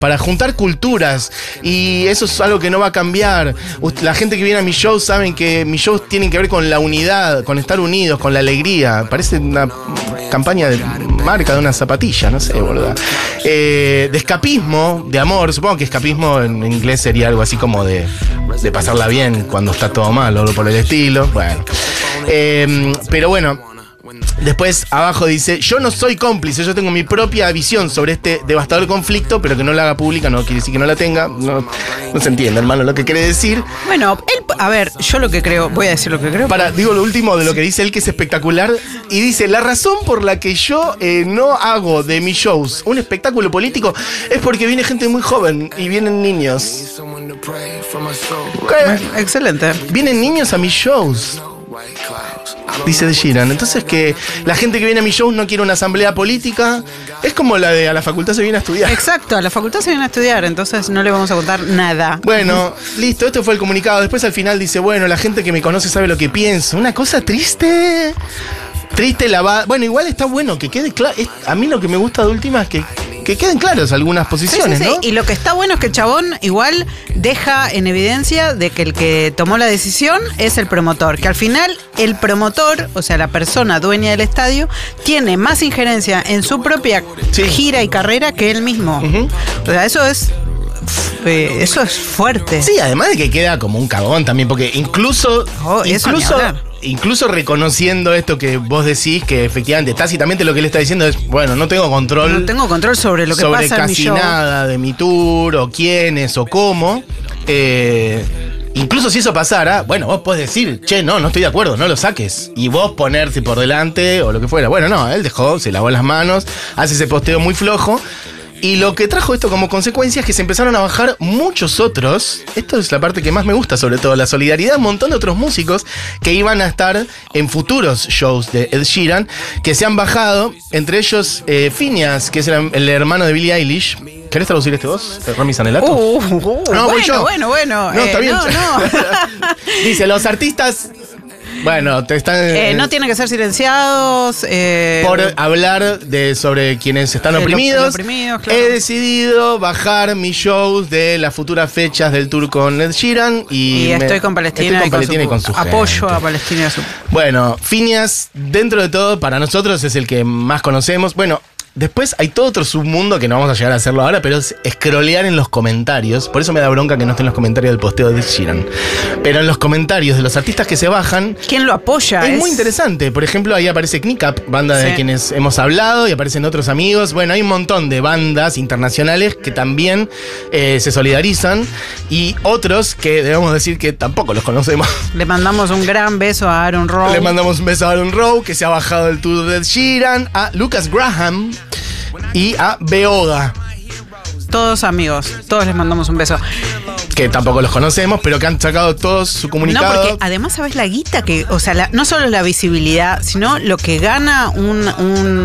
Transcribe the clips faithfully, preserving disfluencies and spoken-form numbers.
para juntar culturas, y eso es algo que no va a cambiar. La gente que viene a mis shows saben que mis shows tienen que ver con la unidad, con estar unidos, con la alegría. Parece una campaña de marca de una zapatilla, no sé, boludo. Eh, de escapismo, de amor, supongo que escapismo en inglés sería algo así como de, de pasarla bien cuando está todo mal o algo por el estilo. Bueno, eh, pero bueno. Después abajo dice: yo no soy cómplice, yo tengo mi propia visión sobre este devastador conflicto, pero que no la haga pública no quiere decir que no la tenga. No, no se entiende, hermano, lo que quiere decir. Bueno, él, a ver, yo lo que creo, voy a decir lo que creo. Para, digo lo último de lo que dice él, que es espectacular. Y dice: la razón por la que yo eh, no hago de mis shows un espectáculo político es porque viene gente muy joven y vienen niños. ¿Qué? Excelente. Vienen niños a mis shows, dice Ed Sheeran. Entonces, que la gente que viene a mis shows no quiere una asamblea política. Es como la de a la facultad se viene a estudiar. Exacto, a la facultad se viene a estudiar, entonces no le vamos a contar nada. Bueno, listo, esto fue el comunicado. Después al final dice: bueno, la gente que me conoce sabe lo que pienso. Una cosa triste. Triste la va. Bueno, igual está bueno que quede claro. A mí lo que me gusta de última es que, que queden claras algunas posiciones, sí, sí, sí. ¿no? Y lo que está bueno es que el chabón igual deja en evidencia de que el que tomó la decisión es el promotor. Que al final el promotor, o sea, la persona dueña del estadio, tiene más injerencia en su propia sí. gira y carrera que él mismo. Uh-huh. O sea, eso es... Eh, eso es fuerte. Sí, además de que queda como un cagón también, porque incluso... Oh, incluso Incluso reconociendo esto que vos decís, que efectivamente tácitamente lo que él está diciendo es: bueno, no tengo control. No tengo control sobre lo que sobre pasa en mi show. Sobre casi nada de mi tour, o quiénes, o cómo. Eh, incluso si eso pasara, bueno, vos podés decir: che, no, no estoy de acuerdo, no lo saques. Y vos ponerte por delante o lo que fuera. Bueno, no, él dejó, se lavó las manos, hace ese posteo muy flojo. Y lo que trajo esto como consecuencia es que se empezaron a bajar muchos otros. Esto es la parte que más me gusta, sobre todo la solidaridad. Un montón de otros músicos que iban a estar en futuros shows de Ed Sheeran, que se han bajado. Entre ellos eh, Phineas, que es el, el hermano de Billie Eilish. ¿Querés traducir este vos? ¿Rami Sanelato? Uh, uh, no, bueno, yo. bueno, bueno. No, eh, está bien. No, no. Dice: los artistas... Bueno, te están... Eh, no tienen que ser silenciados. Eh, por hablar de sobre quienes están oprimidos. oprimidos claro. He decidido bajar mis shows de las futuras fechas del tour con Ed Sheeran. Y, y estoy me, con Palestina, estoy con Palestina y con su, y con su apoyo gente. a Palestina y a su... Bueno, Phineas, dentro de todo, para nosotros es el que más conocemos. Bueno, después hay todo otro submundo que no vamos a llegar a hacerlo ahora, pero es scrollear en los comentarios. Por eso me da bronca que no esté en los comentarios del posteo de Ed Sheeran. Pero en los comentarios de los artistas que se bajan... ¿Quién lo apoya? Es, es... muy interesante. Por ejemplo, ahí aparece Knickup, banda de sí. quienes hemos hablado, y aparecen otros amigos. Bueno, hay un montón de bandas internacionales que también eh, se solidarizan. Y otros que debemos decir que tampoco los conocemos. Le mandamos un gran beso a Aaron Rowe. Le mandamos un beso a Aaron Rowe, que se ha bajado del tour de Ed Sheeran. A Lucas Graham y a Beoga. Todos amigos, todos les mandamos un beso. Que tampoco los conocemos, pero que han sacado todos su comunicado. No, porque además sabes la guita que, o sea, la, no solo la visibilidad, sino lo que gana un, un,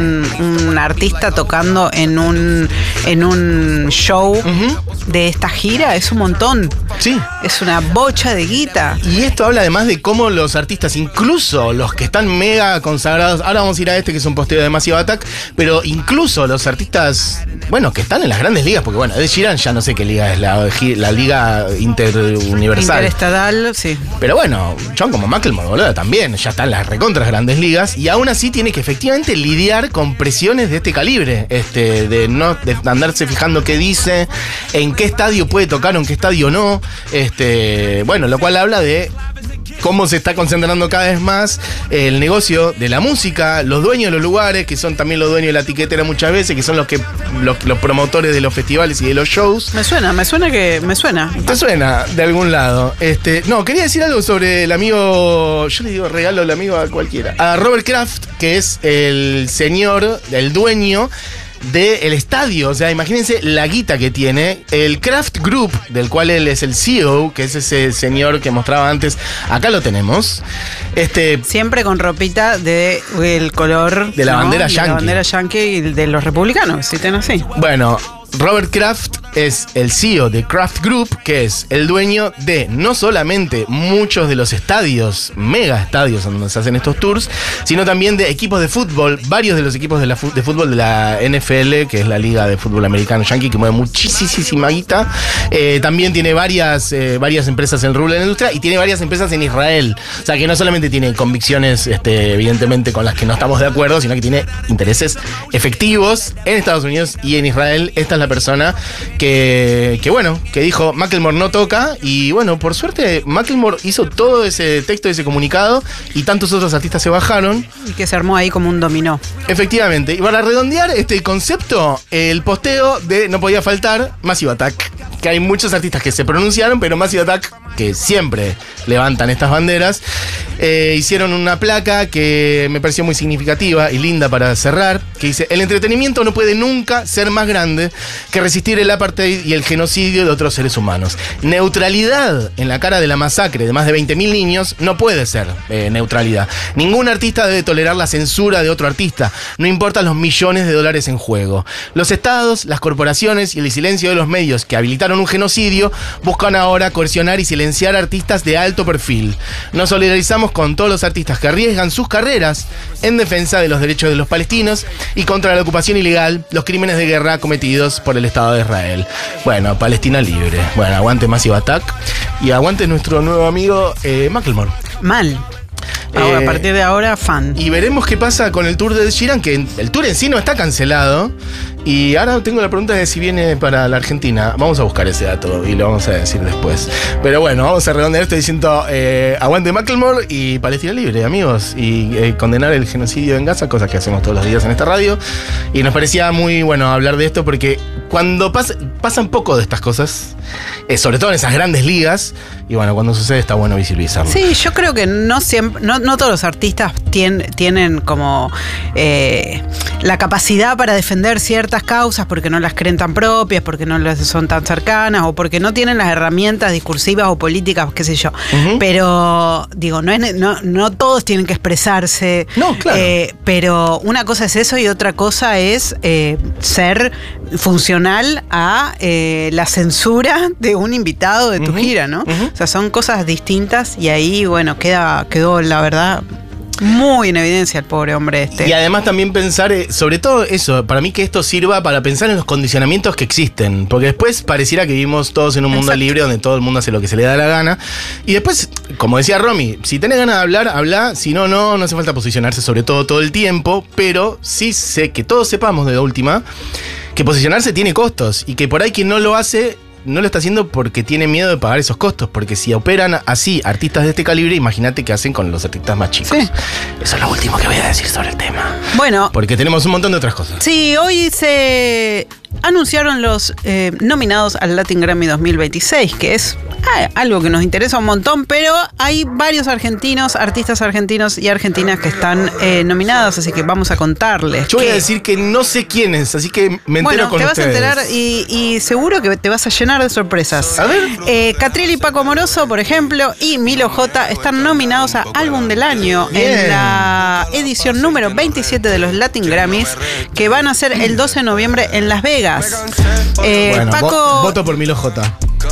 un, un artista tocando en un, en un show uh-huh. de esta gira es un montón. Sí. Es una bocha de guita. Y esto habla además de cómo los artistas, incluso los que están mega consagrados, ahora vamos a ir a este que es un posteo de Massive Attack, pero incluso los artistas, bueno, que están en las grandes ligas, porque bueno, Ed Sheeran ya no sé qué liga es la, la liga interuniversal. Interestatal, sí. Pero bueno, John como Macklemore, boludo, también ya están las recontras grandes ligas, y aún así tiene que efectivamente lidiar con presiones de este calibre, este, de no de andarse fijando qué dice, en qué estadio puede tocar o en qué estadio no. Este, bueno, lo cual habla de cómo se está concentrando cada vez más el negocio de la música, los dueños de los lugares, que son también los dueños de la tiquetera muchas veces, que son los que los, los promotores de los festivales y de los shows. Me suena, me suena que me suena. ¿Te suena de algún lado? Este, no, quería decir algo sobre el amigo, yo le digo regalo al amigo a cualquiera, a Robert Kraft, que es el señor, el dueño del estadio. O sea, imagínense la guita que tiene el Kraft Group, del cual él es el C E O, que es ese señor que mostraba antes. Acá lo tenemos. Este, siempre con ropita de el color de la ¿no? bandera de yankee. La bandera yankee y de los republicanos, si ten así. Bueno, Robert Kraft es el C E O de Kraft Group, que es el dueño de no solamente muchos de los estadios, mega estadios donde se hacen estos tours, sino también de equipos de fútbol, varios de los equipos de, la, de fútbol de la N F L, que es la Liga de Fútbol Americano Yankee, que mueve muchísima guita. Eh, también tiene varias, eh, varias empresas en el rubro de la industria y tiene varias empresas en Israel. O sea, que no solamente tiene convicciones, este, evidentemente, con las que no estamos de acuerdo, sino que tiene intereses efectivos en Estados Unidos y en Israel. Esta es la persona que, que bueno, que dijo Macklemore no toca, y bueno, por suerte Macklemore hizo todo ese texto, ese comunicado, y tantos otros artistas se bajaron. Y que se armó ahí como un dominó. Efectivamente. Y para redondear este concepto, el posteo de no podía faltar Massive Attack, que hay muchos artistas que se pronunciaron, pero Massive Attack, que siempre levantan estas banderas, eh, hicieron una placa que me pareció muy significativa y linda para cerrar, que dice: el entretenimiento no puede nunca ser más grande que resistir el apartheid y el genocidio de otros seres humanos. Neutralidad en la cara de la masacre de más de veinte mil niños no puede ser eh, neutralidad. Ningún artista debe tolerar la censura de otro artista, no importan los millones de dólares en juego. Los estados, las corporaciones y el silencio de los medios que habilitaron un genocidio buscan ahora coercionar y silenciar artistas de alto perfil. Nos solidarizamos con todos los artistas que arriesgan sus carreras en defensa de los derechos de los palestinos y contra la ocupación ilegal, los crímenes de guerra cometidos por el Estado de Israel. Bueno, Palestina libre. Bueno, aguante Massive Attack y aguante nuestro nuevo amigo eh, Macklemore. Mal. Ahora, Eh, a partir de ahora, fan. Y veremos qué pasa con el tour de Ed Sheeran, que el tour en sí no está cancelado. Y ahora tengo la pregunta de si viene para la Argentina. Vamos a buscar ese dato y lo vamos a decir después. Pero bueno, vamos a redondear esto diciendo eh, aguante Macklemore y Palestina libre, amigos. Y eh, condenar el genocidio en Gaza, cosa que hacemos todos los días en esta radio. Y nos parecía muy bueno hablar de esto porque cuando pas, pasan poco de estas cosas, eh, sobre todo en esas grandes ligas, y bueno, cuando sucede está bueno visibilizarlo. Sí, yo creo que no siempre, no, no todos los artistas tien, tienen como eh, la capacidad para defender ciertas causas porque no las creen tan propias, porque no las son tan cercanas o porque no tienen las herramientas discursivas o políticas, qué sé yo. Uh-huh. Pero digo, no, es, no, no todos tienen que expresarse. No, claro. Eh, pero una cosa es eso y otra cosa es eh, ser funcional a eh, la censura de un invitado de tu uh-huh. gira, ¿no? Uh-huh. O sea, son cosas distintas y ahí, bueno, queda, quedó, la verdad, muy en evidencia el pobre hombre este. Y además también pensar, eh, sobre todo eso, para mí que esto sirva para pensar en los condicionamientos que existen, porque después pareciera que vivimos todos en un mundo Exacto. libre donde todo el mundo hace lo que se le da la gana, y después, como decía Romy, si tenés ganas de hablar, habla, si no, no, no hace falta posicionarse sobre todo todo el tiempo, pero sí sé que todos sepamos de última que posicionarse tiene costos, y que por ahí quien no lo hace no lo está haciendo porque tiene miedo de pagar esos costos, porque si operan así artistas de este calibre, imagínate qué hacen con los artistas más chicos. Sí. Eso es lo último que voy a decir sobre el tema. Bueno. Porque tenemos un montón de otras cosas. Sí, hoy se anunciaron los eh, nominados al Latin Grammy dos mil veintiséis, que es ah, algo que nos interesa un montón, pero hay varios argentinos, artistas argentinos y argentinas que están eh, nominados, así que vamos a contarles. Yo que... voy a decir que no sé quiénes, así que me entero bueno, con te ustedes. Vas a enterar y, y seguro que te vas a llenar de sorpresas. A ver. Eh, Catriel y Paco Amoroso, por ejemplo, y Milo J están nominados a Álbum del Año Bien. en la edición número veintisiete de los Latin Grammys, que van a ser el doce de noviembre en Las Vegas. Eh, bueno, Paco... vo- voto por Milo J.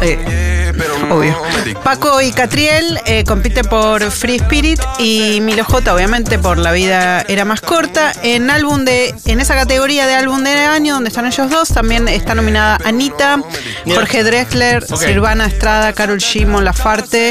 Eh, obvio. Paco y Catriel eh, compiten por Free Spirit y Milo J obviamente por La vida era más corta. En álbum de, en esa categoría de álbum del año donde están ellos dos, también está nominada Anita, Jorge Drexler, okay. Silvana Estrada, Karol G, Mon Laferte,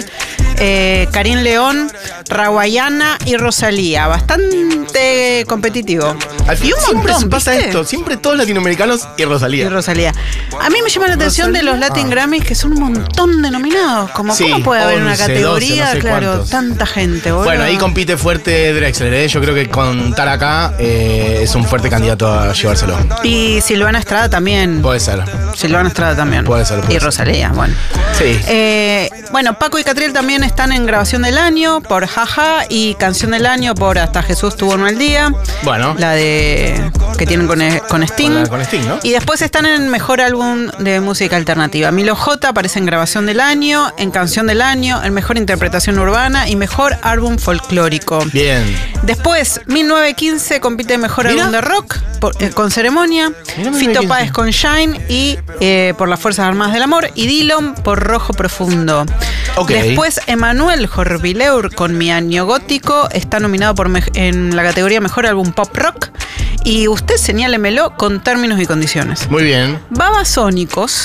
eh, Karim León, Rawayana y Rosalía. Bastante competitivo. Al fin, y un siempre montón, pasa ¿viste? esto, siempre todos latinoamericanos y Rosalía. Y Rosalía. A mí me llama la atención Rosalía. de los Latin ah. Grammys que son un montón de nominados. Como, sí, ¿cómo puede haber once, una categoría? doce, no sé claro, cuántos. tanta gente. Boludo. Bueno, ahí compite fuerte Drexler, ¿eh? Yo creo que contar acá eh, es un fuerte candidato a llevárselo. Y Silvana Estrada también. Puede ser. Silvana Estrada también. Puede ser. Puede y ser. Rosalía, bueno. Sí. Eh, bueno, Paco y Catriel también están en grabación del año por Jaja y canción del año por Hasta Jesús tuvo un mal día. Bueno. La de que tienen con, con Sting. Con, la, con Sting, ¿no? Y después están en mejor álbum de música alternativa. Milo J aparece en grabación del año, en canción del año, en mejor interpretación urbana y mejor álbum folclórico. Bien. Después, mil novecientos quince compite en mejor Mira. álbum de rock por, eh, con Ceremonia. Mira, Fito mira, Páez con Shine y eh, por las Fuerzas Armadas del Amor. Y Dillon por Rojo Profundo. Ok. Después, Emanuel Jorvileur con Mi Año Gótico está nominado por me- en la categoría Mejor Álbum Pop Rock. Y usted señálemelo con Términos y Condiciones. Muy bien. Babasónicos